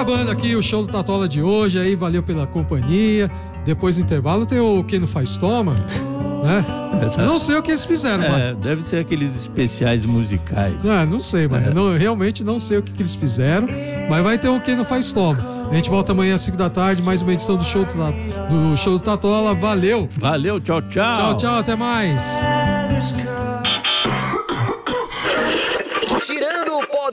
acabando aqui o show do Tatola de hoje aí, valeu pela companhia. Depois do intervalo tem o Quem Não Faz Toma, né? Não sei o que eles fizeram, mas... Deve ser aqueles especiais musicais. Não sei, mas realmente não sei o que eles fizeram, mas vai ter o Quem Não Faz Toma. A gente volta amanhã às 5 da tarde, mais uma edição do show do Tatola. Valeu! Valeu, tchau, tchau! Tchau, tchau, até mais! Tirando o pó